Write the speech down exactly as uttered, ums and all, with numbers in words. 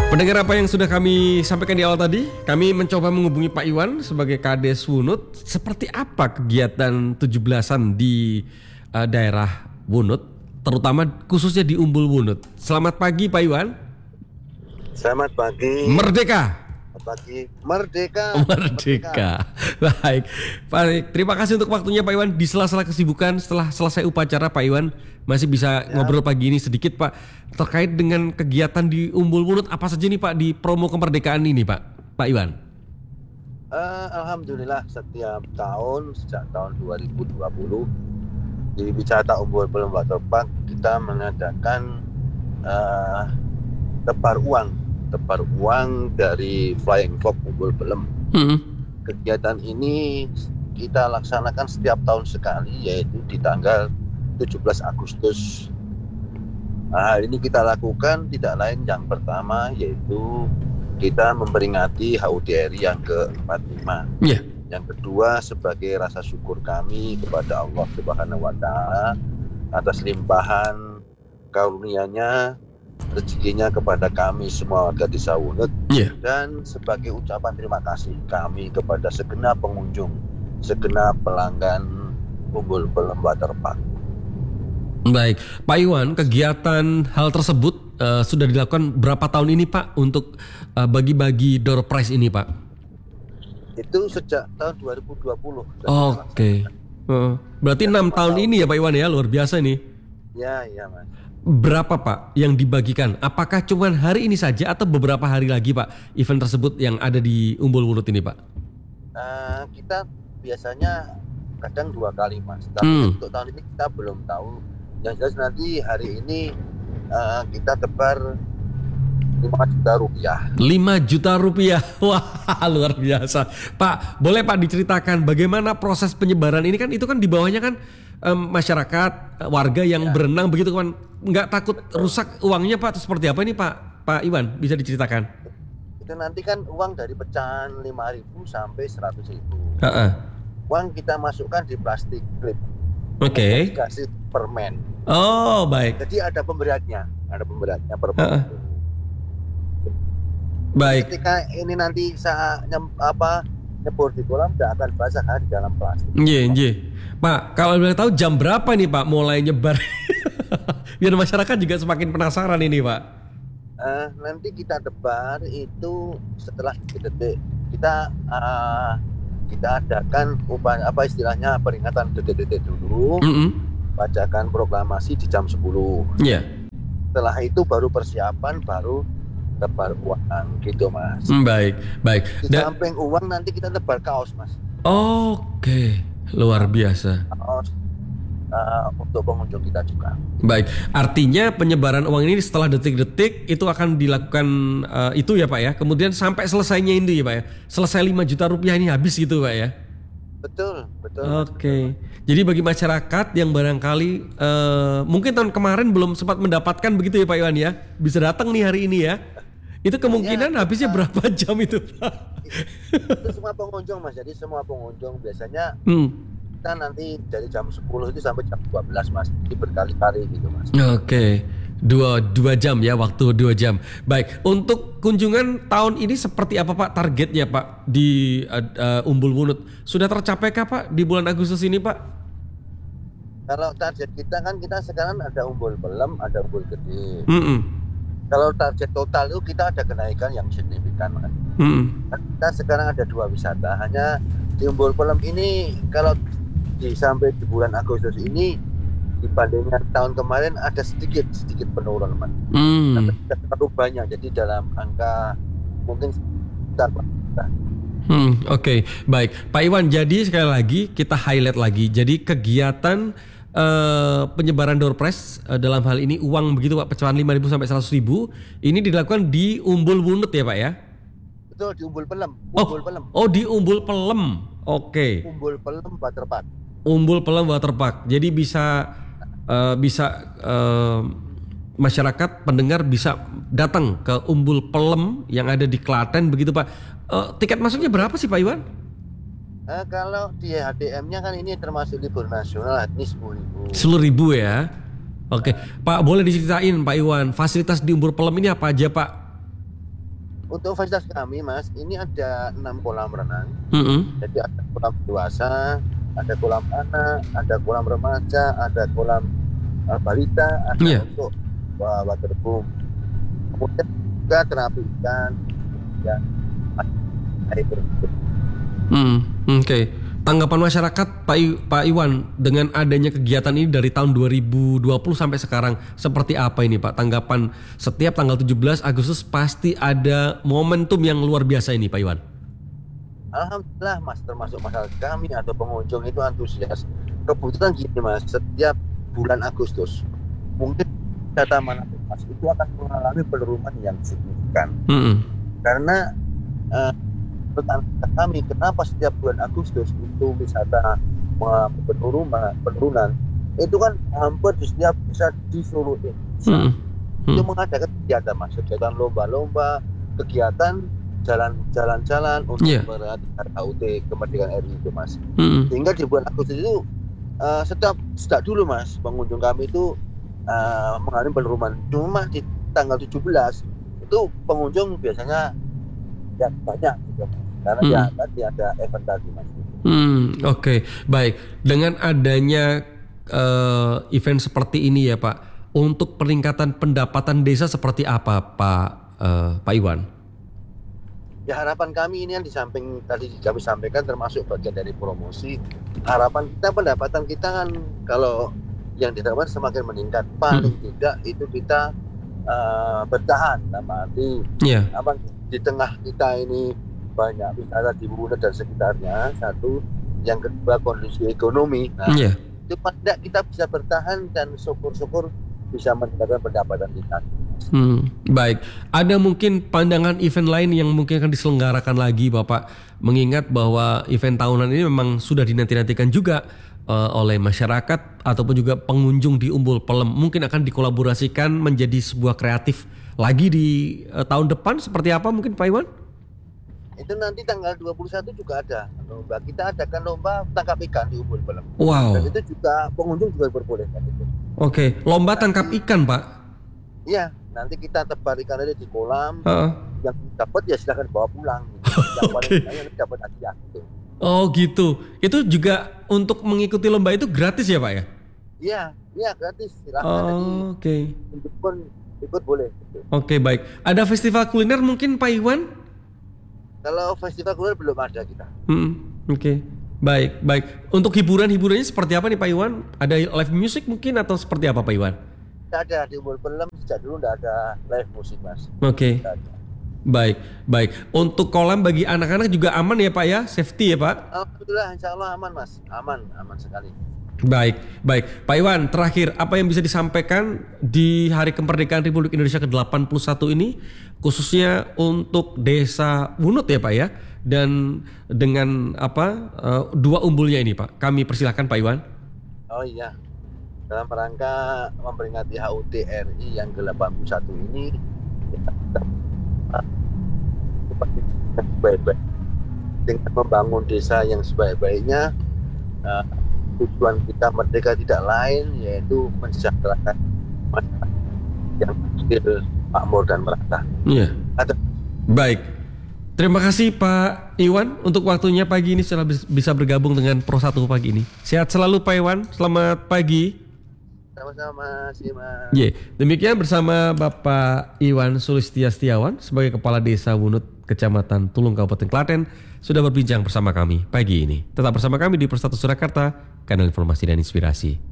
Pendengar apa yang sudah kami sampaikan di awal tadi, kami mencoba menghubungi Pak Iwan sebagai Kades Wunut. Seperti apa kegiatan tujuh belasan di uh, daerah Wunut, terutama khususnya di Umbul Wunut. Selamat pagi Pak Iwan. Selamat pagi. Merdeka. Pagi. Merdeka. Merdeka. Baik. Baik. Terima kasih untuk waktunya Pak Iwan. Di sela-sela kesibukan setelah selesai upacara Pak Iwan masih bisa ya. Ngobrol pagi ini sedikit Pak terkait dengan kegiatan di Umbul Wunut apa saja nih Pak di promo kemerdekaan ini Pak Pak Iwan. Uh, Alhamdulillah setiap tahun sejak tahun dua ribu dua puluh di Wisata Umbul Pelem Waterpark kita mengadakan uh, tebar uang tebar uang dari Flying Fox Umbul Pelem. Hmm. Kegiatan ini kita laksanakan setiap tahun sekali, yaitu di tanggal tujuh belas Agustus. Nah, hari ini kita lakukan tidak lain yang pertama, yaitu kita memperingati H U D R I yang ke empat puluh lima. Yeah. Yang kedua, sebagai rasa syukur kami kepada Allah Subhanahu wa Ta'ala atas limpahan karunia-Nya, rezekinya kepada kami semua warga Desa Wunut. Yeah. Dan sebagai ucapan terima kasih kami kepada segenap pengunjung, segenap pelanggan Umbul Pelem Waterpark. Baik, Pak Iwan, kegiatan hal tersebut uh, sudah dilakukan berapa tahun ini Pak untuk uh, bagi-bagi door prize ini Pak? Itu sejak tahun dua ribu dua puluh. Oke, okay. uh, berarti enam tahun, tahun ini ya Pak Iwan ya, luar biasa nih. Ya, iya Mas. Berapa Pak yang dibagikan? Apakah cuma hari ini saja atau beberapa hari lagi Pak event tersebut yang ada di Umbul Wunut ini Pak? Uh, kita biasanya kadang dua kali Mas, tapi hmm. untuk tahun ini kita belum tahu. Yang jelas nanti hari ini uh, kita tebar lima juta rupiah. lima juta rupiah, wah luar biasa. Pak, boleh Pak diceritakan bagaimana proses penyebaran ini kan? Itu kan di bawahnya kan um, masyarakat, warga yang ya. berenang begitu kan, nggak takut Betul. rusak uangnya Pak? Atau seperti apa ini Pak? Pak Iwan bisa diceritakan? Itu nanti kan uang dari pecahan lima ribu sampai seratus ribu. Uh-uh. Uang kita masukkan di plastik clip. Oke. Okay. Dikasih permen. Oh baik. Jadi ada pemberiannya, ada pemberiannya permen. Uh-uh. Baik. Ketika ini nanti saat nyem, apa nyebur di kolam tidak akan basah di dalam plastik. Iya, iya. Pak, kalau boleh tahu jam berapa nih Pak mulai nyebar? Biar masyarakat juga semakin penasaran ini Pak. Uh, nanti kita tebar itu setelah detik-detik. Kita uh, kita adakan upaya apa istilahnya peringatan detik-detik dulu. Mm-hmm. Bacakan proklamasi di jam sepuluh. Iya. Yeah. Setelah itu baru persiapan, baru tebar uang gitu Mas. Mm, baik, baik. Di da- samping uang nanti kita tebar kaos Mas. Oke, okay. Luar biasa. Kaos uh, untuk pengunjung kita juga. Baik, artinya penyebaran uang ini setelah detik-detik itu akan dilakukan uh, itu ya Pak ya. Kemudian sampai selesainya ini ya Pak ya. Selesai lima juta rupiah ini habis gitu Pak ya. Betul, betul. Oke. Okay. Jadi bagi masyarakat yang barangkali uh, mungkin tahun kemarin belum sempat mendapatkan begitu ya Pak Iwan ya, bisa datang nih hari ini ya. Itu kemungkinan ya, habisnya kita, berapa jam itu Pak? Itu semua pengunjung Mas. Jadi semua pengunjung biasanya hmm. kita nanti dari jam sepuluh itu sampai jam dua belas Mas. Jadi berkali-kali gitu Mas. Oke. Okay. Dua, dua jam ya, waktu dua jam. Baik, untuk kunjungan tahun ini seperti apa Pak targetnya Pak di uh, uh, Umbul Wunut? Sudah tercapai kah Pak di bulan Agustus ini Pak? Kalau target kita kan kita sekarang ada Umbul Pelem, ada Umbul Gede. Mm-mm. Kalau target total itu kita ada kenaikan yang signifikan Mas. Mm-mm. Kita sekarang ada dua wisata. Hanya di Umbul Pelem ini kalau di sampai di bulan Agustus ini dibandingkan tahun kemarin ada sedikit sedikit penurunan Mas. Hmm. Tapi tidak terlalu banyak, jadi dalam angka mungkin sekitar. Hmm, Oke, okay. Baik Pak Iwan. Jadi sekali lagi kita highlight lagi. Jadi kegiatan uh, penyebaran door prize uh, dalam hal ini uang begitu Pak, pecahan lima ribu sampai seratus ribu ini dilakukan di Umbul Wunut ya Pak ya? Betul, di Umbul Pelem. Umbul oh, Pelem. Oh di Umbul Pelem. Oke. Okay. Umbul Pelem Waterpark. Umbul Pelem Waterpark. Jadi bisa Uh, bisa uh, masyarakat pendengar bisa datang ke Umbul Pelem yang ada di Klaten begitu Pak. Uh, tiket masuknya berapa sih Pak Iwan? Uh, kalau di H D M-nya kan ini termasuk libur nasional, ini sepuluh ribu. Sepuluh ribu ya. Oke, okay. Pak boleh diceritain Pak Iwan fasilitas di Umbul Pelem ini apa aja Pak? untuk fasilitas kami Mas, ini ada enam kolam renang. Mm-hmm. Jadi ada kolam dewasa, ada kolam anak, ada kolam remaja, ada kolam uh, balita, ada Yeah. untuk uh, waterboom. Kemudian juga terapi ikan, ya air bersih. Hmm, oke. Tanggapan masyarakat Pak, I- Pak Iwan dengan adanya kegiatan ini dari tahun dua ribu dua puluh sampai sekarang seperti apa ini Pak? Tanggapan setiap tanggal tujuh belas Agustus pasti ada momentum yang luar biasa ini Pak Iwan. Alhamdulillah Mas, termasuk masyarakat kami atau pengunjung itu antusias. Kebetulan gini Mas, setiap bulan Agustus mungkin data mana Mas itu akan mengalami penurunan yang signifikan. Hmm. Karena uh, pertanyaan kami kenapa setiap bulan Agustus itu wisata mengalami penurunan, penurunan itu kan hampir di setiap desa di seluruh Indonesia. Hmm. Hmm. Itu mengadakan kegiatan Mas, kegiatan lomba-lomba, kegiatan jalan jalan-jalan untuk Yeah. merayakan H U T kemerdekaan R I itu Mas. Hmm. Sehingga di bulan Agustus itu uh, setiap sejak dulu Mas pengunjung kami itu uh, mengalami penurunan. Cuma di tanggal tujuh belas itu pengunjung biasanya ya banyak gitu Mas. Karena Hmm. ya tadi ada event tadi Mas. Hmm, oke, baik. Dengan adanya eh, event seperti ini ya Pak, untuk peningkatan pendapatan desa seperti apa Pak eh, Pak Iwan? Ya harapan kami ini yang di samping tadi kami sampaikan termasuk bagian dari promosi. Harapan kita pendapatan kita kan kalau yang didapat semakin meningkat. Paling Hmm. tidak itu kita uh, bertahan sama arti Ya. apa di tengah kita ini banyak wisata di Wunut dan sekitarnya. Satu, yang kedua kondisi ekonomi. Nah, Ya. itu paling tidak kita bisa bertahan dan syukur-syukur bisa meningkatkan pendapatan kita. Hmm, baik. Ada mungkin pandangan event lain yang mungkin akan diselenggarakan lagi Bapak, mengingat bahwa event tahunan ini memang sudah dinanti-nantikan juga uh, oleh masyarakat ataupun juga pengunjung di Umbul Pelem. Mungkin akan dikolaborasikan menjadi sebuah kreatif lagi di uh, tahun depan seperti apa mungkin Pak Iwan? Itu nanti tanggal dua puluh satu juga ada lomba. Kita adakan lomba tangkap ikan di Umbul Pelem. Wow. Dan itu juga pengunjung juga diperbolehkan itu. Oke, lomba tangkap ikan Pak. Iya, nanti kita tebar ikan aja di kolam. Uh, Yang dapat ya silakan bawa pulang. Yang paling Oke. banyak dapat hadiah gitu. oh gitu. Itu juga untuk mengikuti lomba itu gratis ya Pak ya? Iya, iya gratis. Silakan Oh, jadi oke. untuk pun ikut boleh. Gitu. Oke, baik. Ada festival kuliner mungkin Pak Iwan? Kalau festival kuliner belum ada kita. Hmm, oke. Baik, baik. Untuk hiburan-hiburannya seperti apa nih Pak Iwan? Ada live music mungkin atau seperti apa Pak Iwan? Tidak ada di Umbul Pelem sejak dulu tidak ada live musik Mas. Oke. Tidak ada. Baik, baik. Untuk kolam bagi anak-anak juga aman ya Pak ya? Safety ya Pak? Alhamdulillah insya Allah aman Mas. Aman, aman sekali. Baik, baik. Pak Iwan, terakhir apa yang bisa disampaikan di Hari Kemerdekaan Republik Indonesia ke delapan puluh satu ini khususnya untuk Desa Wunut ya Pak ya? Dan dengan apa uh, dua umbulnya ini Pak. Kami persilahkan Pak Iwan. Oh iya. Dalam rangka memperingati H U T R I yang ke delapan puluh satu ini kita seperti sebaik-baik dengan membangun desa yang sebaik-baiknya. Uh, tujuan kita merdeka tidak lain yaitu mensejahterakan masyarakat yang adil, makmur dan merata. Iya. Atau Baik. Terima kasih Pak Iwan untuk waktunya pagi ini setelah bisa bergabung dengan Pro satu pagi ini. Sehat selalu Pak Iwan. Selamat pagi. sama-sama sih Mas. Ye, demikian bersama Bapak Iwan Sulistia Setiawan sebagai Kepala Desa Wunut Kecamatan Tulung Kabupaten Klaten sudah berbincang bersama kami pagi ini. Tetap bersama kami di Pro satu Surakarta, kanal informasi dan inspirasi.